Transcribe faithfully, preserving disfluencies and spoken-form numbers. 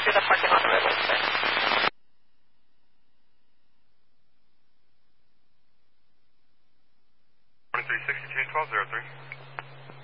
through the parking lot on the road, sir. twenty-three sixty-two, twelve oh three.